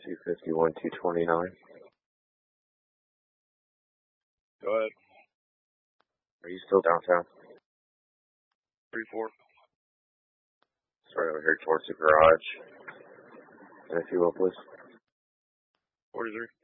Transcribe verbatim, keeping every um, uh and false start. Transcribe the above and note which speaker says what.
Speaker 1: two fifty-one, two twenty-nine.
Speaker 2: Go ahead.
Speaker 1: Are you still downtown?
Speaker 2: three four.
Speaker 1: Sorry, over here towards the garage. And if you will, please.
Speaker 2: forty-three.